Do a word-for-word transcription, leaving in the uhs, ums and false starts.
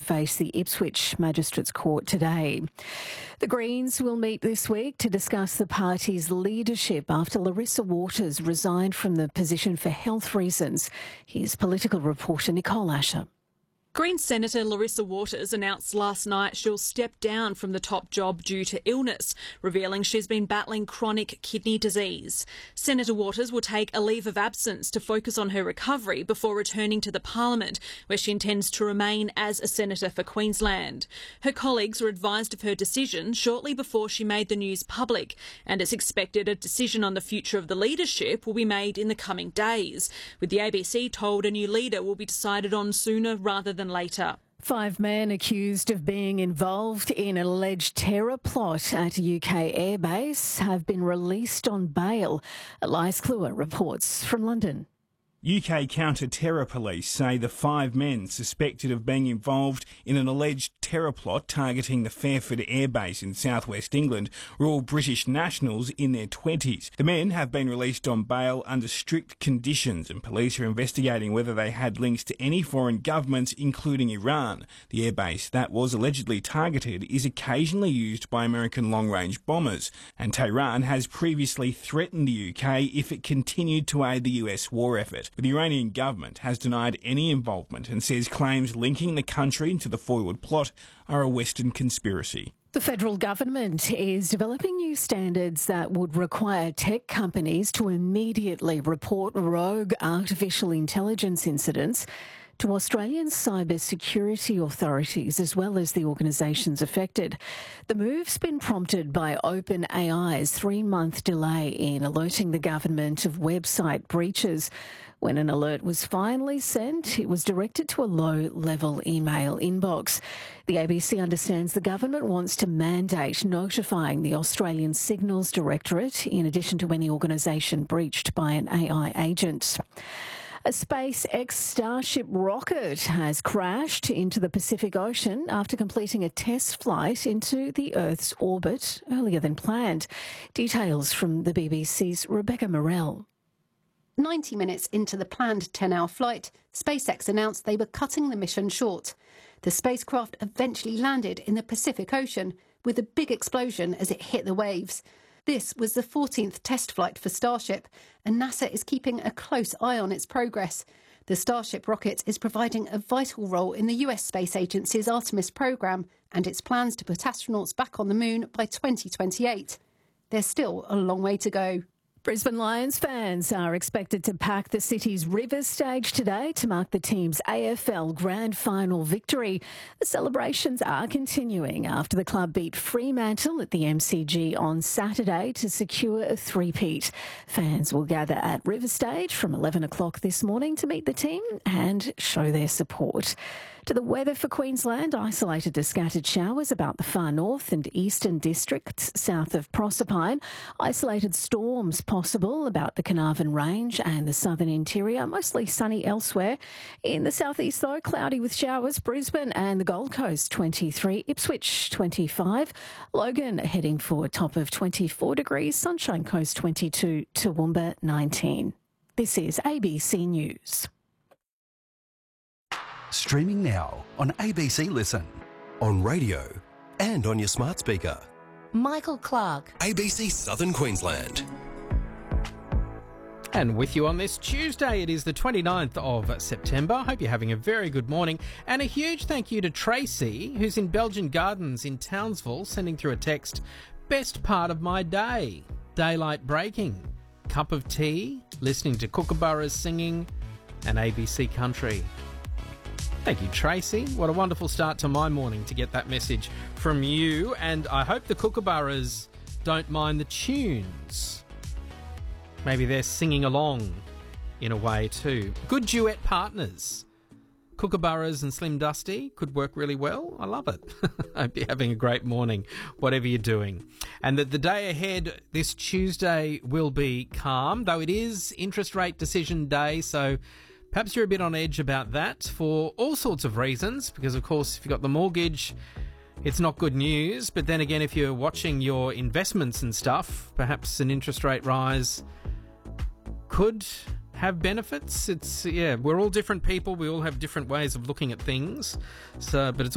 face the Ipswich Magistrates Court today. The Greens will meet this week to discuss the party's leadership after Larissa Waters resigned from the position for health reasons. Here's political reporter Nicole Asher. Greens Senator Larissa Waters announced last night she'll step down from the top job due to illness, revealing she's been battling chronic kidney disease. Senator Waters will take a leave of absence to focus on her recovery before returning to the Parliament, where she intends to remain as a senator for Queensland. Her colleagues were advised of her decision shortly before she made the news public, and it's expected a decision on the future of the leadership will be made in the coming days, with the A B C told a new leader will be decided on sooner rather than later. Five men accused of being involved in an alleged terror plot at a U K airbase have been released on bail. Elias Kluwer reports from London. U K counter-terror police say the five men suspected of being involved in an alleged terror plot targeting the Fairford airbase in southwest England were all British nationals in their twenties. The men have been released on bail under strict conditions, and police are investigating whether they had links to any foreign governments, including Iran. The airbase that was allegedly targeted is occasionally used by American long-range bombers, and Tehran has previously threatened the U K if it continued to aid the U S war effort. But the Iranian government has denied any involvement and says claims linking the country to the forward plot are a Western conspiracy. The federal government is developing new standards that would require tech companies to immediately report rogue artificial intelligence incidents to Australian cyber security authorities as well as the organisations affected. The move's been prompted by OpenAI's three-month delay in alerting the government of website breaches. When an alert was finally sent, it was directed to a low-level email inbox. The A B C understands the government wants to mandate notifying the Australian Signals Directorate in addition to any organisation breached by an A I agent. A SpaceX Starship rocket has crashed into the Pacific Ocean after completing a test flight into the Earth's orbit earlier than planned. Details from the B B C's Rebecca Morell. ninety minutes into the planned ten-hour flight, SpaceX announced they were cutting the mission short. The spacecraft eventually landed in the Pacific Ocean with a big explosion as it hit the waves. This was the fourteenth test flight for Starship, and NASA is keeping a close eye on its progress. The Starship rocket is providing a vital role in the U S Space Agency's Artemis program and its plans to put astronauts back on the moon by twenty twenty-eight. There's still a long way to go. Brisbane Lions fans are expected to pack the city's River Stage today to mark the team's A F L Grand Final victory. The celebrations are continuing after the club beat Fremantle at the M C G on Saturday to secure a three-peat. Fans will gather at River Stage from eleven o'clock this morning to meet the team and show their support. To the weather for Queensland, isolated to scattered showers about the far north and eastern districts south of Proserpine. Isolated storms possible about the Carnarvon Range and the southern interior, mostly sunny elsewhere. In the southeast, though, cloudy with showers. Brisbane and the Gold Coast, twenty-three. Ipswich, twenty-five. Logan heading for a top of twenty-four degrees. Sunshine Coast, twenty-two. Toowoomba, nineteen. This is A B C News. Streaming now on A B C Listen, on radio and on your smart speaker. Michael Clark. A B C Southern Queensland. And with you on this Tuesday, it is the twenty-ninth of September. I hope you're having a very good morning. And a huge thank you to Tracy, who's in Belgian Gardens in Townsville, sending through a text. Best part of my day. Daylight breaking. Cup of tea. Listening to Kookaburras singing. And A B C Country. Thank you, Tracy. What a wonderful start to my morning to get that message from you. And I hope the Kookaburras don't mind the tunes. Maybe they're singing along in a way too. Good duet partners. Kookaburras and Slim Dusty could work really well. I love it. I hope you're having a great morning, whatever you're doing. And that the day ahead this Tuesday will be calm, though it is interest rate decision day, so perhaps you're a bit on edge about that for all sorts of reasons, because, of course, if you've got the mortgage, it's not good news. But then again, if you're watching your investments and stuff, perhaps an interest rate rise could have benefits. It's, yeah, we're all different people. We all have different ways of looking at things. So, but it's